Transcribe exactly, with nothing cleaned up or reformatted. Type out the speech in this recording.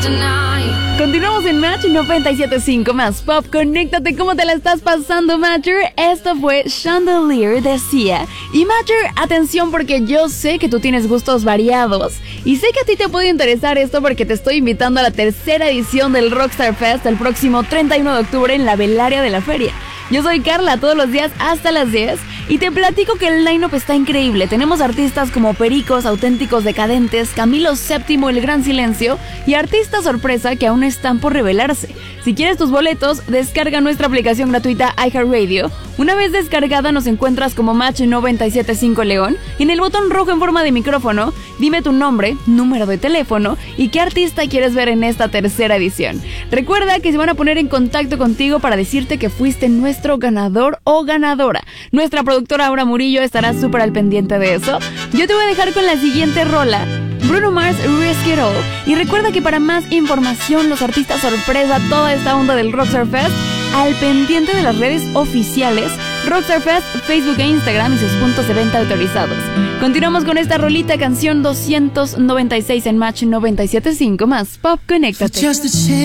Continuamos en Match noventa y siete punto cinco más Pop. Conéctate, ¿cómo te la estás pasando, Matcher? Esto fue Chandelier de Sia. Y Matcher, atención, porque yo sé que tú tienes gustos variados y sé que a ti te puede interesar esto porque te estoy invitando a la tercera edición del Rockstar Fest el próximo treinta y uno de octubre en la Velaria de la Feria. Yo soy Carla, todos los días hasta las diez, y te platico que el line-up está increíble. Tenemos artistas como Pericos, Auténticos Decadentes, Camilo séptimo, El Gran Silencio, y artistas sorpresa que aún están por revelarse. Si quieres tus boletos, descarga nuestra aplicación gratuita iHeartRadio. Una vez descargada nos encuentras como Match noventa y siete punto cinco León, y en el botón rojo en forma de micrófono, dime tu nombre, número de teléfono y qué artista quieres ver en esta tercera edición. Recuerda que se van a poner en contacto contigo para decirte que fuiste nuestro ganador o ganadora. Nuestra productora Aura Murillo estará súper al pendiente de eso. Yo te voy a dejar con la siguiente rola, Bruno Mars, Risk It All. Y recuerda que para más información, los artistas sorpresa, toda esta onda del Rockstar Fest, al pendiente de las redes oficiales Rockstar Fest, Facebook e Instagram y sus puntos de venta autorizados. Continuamos con esta rolita, canción doscientos noventa y seis en Match noventa y siete punto cinco más Pop. Conéctate.